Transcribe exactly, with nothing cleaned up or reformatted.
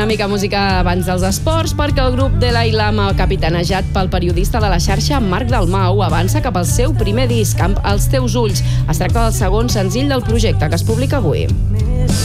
una mica música abans dels esports, perquè el grup Dalai Lama, capitanejat pel periodista de la xarxa Marc Dalmau, avança cap al seu primer disc, amb Els teus ulls. Es tracta del segon senzill del projecte, que es publica avui.